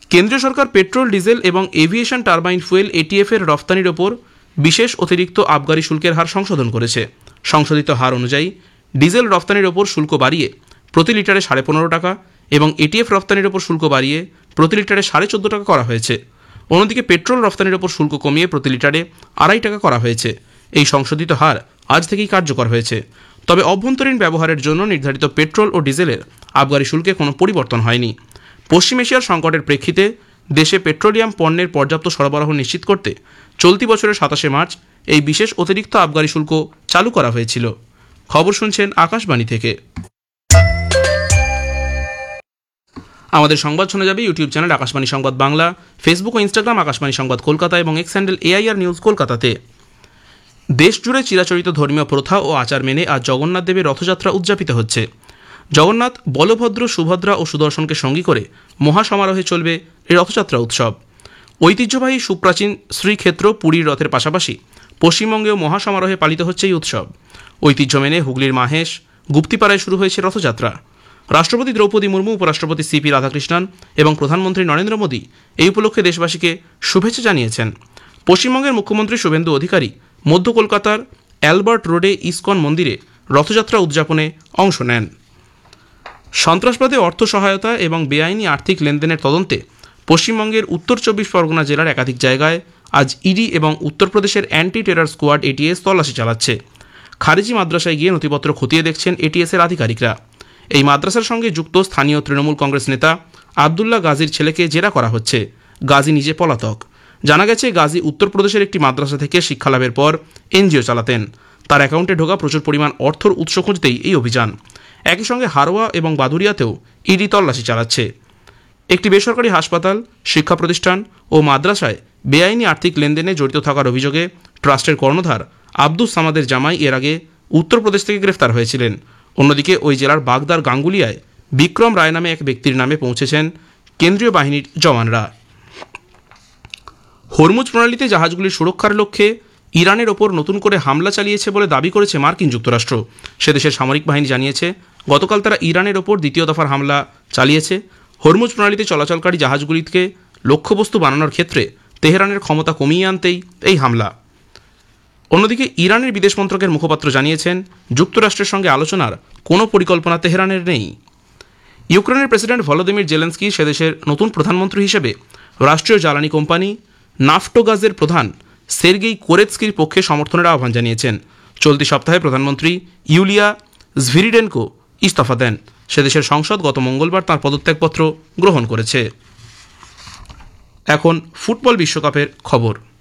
কেন্দ্রীয় সরকার petrol, diesel এবং aviation turbine fuel ATF এর রফতানির ওপর বিশেষ অতিরিক্ত আবগারি শুল্কের হার সংশোধন করেছে। সংশোধিত হার অনুযায়ী ডিজেল রফতানির ওপর শুল্ক বাড়িয়ে প্রতি লিটারে 15.5 টাকা এবং এটিএফ রফতানির ওপর শুল্ক বাড়িয়ে প্রতি লিটারে 14.5 টাকা করা হয়েছে। অন্যদিকে পেট্রোল রফতানির ওপর শুল্ক কমিয়ে প্রতি লিটারে 2.5 টাকা করা হয়েছে। এই সংশোধিত হার আজ থেকেই কার্যকর হয়েছে। তবে অভ্যন্তরীণ ব্যবহারের জন্য নির্ধারিত পেট্রোল ও ডিজেলের আবগারি শুল্কে কোনো পরিবর্তন হয়নি। পশ্চিম এশিয়ার সংকটের প্রেক্ষিতে দেশে পেট্রোলিয়াম পণ্যের পর্যাপ্ত সরবরাহ নিশ্চিত করতে চলতি বছরের 27 মার্চ এই বিশেষ অতিরিক্ত আবগারি শুল্ক চালু করা হয়েছিল। খবর শুনছেন আকাশবাণী থেকে। আমাদের সংবাদ শোনা যাবে ইউটিউব চ্যানেল আকাশবাণী সংবাদ বাংলা, ফেসবুক ও ইনস্টাগ্রাম আকাশবাণী সংবাদ কলকাতা এবং এক্স হ্যান্ডেল এআইআর নিউজ কলকাতাতে। দেশজুড়ে চিরাচরিত ধর্মীয় প্রথা ও আচার মেনে আজ জগন্নাথ দেবের রথযাত্রা উদযাপিত হচ্ছে। জগন্নাথ, বলভদ্র, সুভদ্রা ও সুদর্শনকে সঙ্গী করে মহাসমারোহে চলবে এই রথযাত্রা উৎসব। ঐতিহ্যবাহী সুপ্রাচীন শ্রীক্ষেত্র পুরীর রথের পাশাপাশি পশ্চিমবঙ্গেও মহাসমারোহে পালিত হচ্ছে এই উৎসব। ঐতিহ্য মেনে হুগলির মাহেশ, গুপ্তিপাড়ায় শুরু হয়েছে রথযাত্রা। রাষ্ট্রপতি দ্রৌপদী মুর্মু, উপরাষ্ট্রপতি সিপি রাধাকৃষ্ণন এবং প্রধানমন্ত্রী নরেন্দ্র মোদী এই উপলক্ষে দেশবাসীকে শুভেচ্ছা জানিয়েছেন। পশ্চিমবঙ্গের মুখ্যমন্ত্রী শুভেন্দু অধিকারী মধ্য কলকাতার অ্যালবার্ট রোডে ইসকন মন্দিরে রথযাত্রা উদযাপনে অংশ নেন। সন্ত্রাসবাদে অর্থ সহায়তা এবং বেআইনি আর্থিক লেনদেনের তদন্তে পশ্চিমবঙ্গের উত্তর 24 পরগনা জেলার একাধিক জায়গায় আজ ইডি এবং উত্তরপ্রদেশের অ্যান্টি টেরর স্কোয়াড এটিএস তল্লাশি চালাচ্ছে। খারেজি মাদ্রাসায় গিয়ে নথিপত্র খতিয়ে দেখছেন এটিএসের আধিকারিকরা। এই মাদ্রাসার সঙ্গে যুক্ত স্থানীয় তৃণমূল কংগ্রেস নেতা আবদুল্লাহ গাজীর ছেলেকে জেরা করা হচ্ছে। গাজী নিজে পলাতক। জানা গেছে, গাজী উত্তরপ্রদেশের একটি মাদ্রাসা থেকে শিক্ষালাভের পর এনজিও চালাতেন। তার অ্যাকাউন্টে ঢোকা প্রচুর পরিমাণ অর্থর উৎস খুঁজতেই এই অভিযান। একই সঙ্গে হারোয়া এবং বাদুরিয়াতেও ইডি তল্লাশি চালাচ্ছে। একটি বেসরকারি হাসপাতাল, শিক্ষা প্রতিষ্ঠান ও মাদ্রাসায় বেআইনি আর্থিক লেনদেনে জড়িত থাকার অভিযোগে ট্রাস্টের কর্ণধার আব্দুস সামাদের জামাই এর আগে উত্তরপ্রদেশ থেকে গ্রেফতার হয়েছিলেন। অন্যদিকে ওই জেলার বাগদার গাঙ্গুলিয়ায় বিক্রম রায় নামে এক ব্যক্তির নামে পৌঁছেছেন কেন্দ্রীয় বাহিনীর জওয়ানরা। হরমুজ প্রণালীতে জাহাজগুলির সুরক্ষার লক্ষ্যে ইরানের ওপর নতুন করে হামলা চালিয়েছে বলে দাবি করেছে মার্কিন যুক্তরাষ্ট্র। সে দেশের সামরিক বাহিনী জানিয়েছে, গতকাল তারা ইরানের ওপর দ্বিতীয় দফার হামলা চালিয়েছে। হরমুজ প্রণালীতে চলাচলকারী জাহাজগুলিকে লক্ষ্যবস্তু বানানোর ক্ষেত্রে তেহরানের ক্ষমতা কমিয়ে আনতেই এই হামলা। অন্যদিকে ইরানের বিদেশ মন্ত্রকের মুখপাত্র জানিয়েছেন, যুক্তরাষ্ট্রের সঙ্গে আলোচনার কোনো পরিকল্পনা তেহরানের নেই। ইউক্রেনের প্রেসিডেন্ট ভলোদিমির জেলেন্সকি সে দেশের নতুন প্রধানমন্ত্রী হিসেবে রাষ্ট্রীয় জ্বালানি কোম্পানি নাফটোগাজের প্রধান সের্গেই কোরেৎস্কির পক্ষে সমর্থনের আহ্বান জানিয়েছেন। চলতি সপ্তাহে প্রধানমন্ত্রী ইউলিয়া ঝভিরিডেনকো ইস্তফা দেন। সে দেশের সংসদ গত মঙ্গলবার তাঁর পদত্যাগপত্র গ্রহণ করেছে। এখন ফুটবল বিশ্বকাপের খবর।